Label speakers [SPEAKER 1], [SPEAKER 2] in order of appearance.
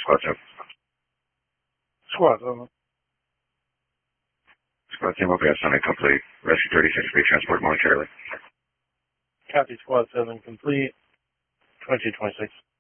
[SPEAKER 1] Squad 7.
[SPEAKER 2] Squad 7.
[SPEAKER 1] Squad Team OPS on incomplete. Rescue 36, retransport momentarily.
[SPEAKER 2] Copy Squad 7 complete. 2226.